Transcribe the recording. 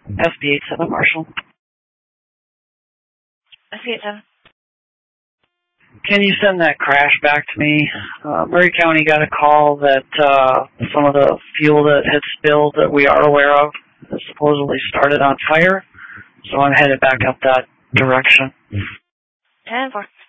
SB87 Marshall. SB87. Can you send that crash back to me? Murray County got a call that some of the fuel that had spilled that we are aware of supposedly started on fire, so I'm headed back up that direction. 10-4.